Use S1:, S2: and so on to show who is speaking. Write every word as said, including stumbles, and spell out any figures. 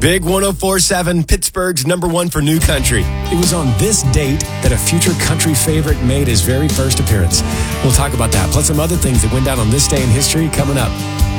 S1: Big one oh four point seven, Pittsburgh's number one for new country.
S2: It was on this date that a future country favorite made his very first appearance. We'll talk about that, plus some other things that went down on this day in history coming up.